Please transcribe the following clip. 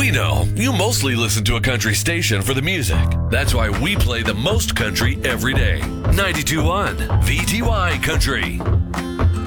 We know you mostly listen to a country station for the music. That's why we play the most country every day. 92.1 VTY Country.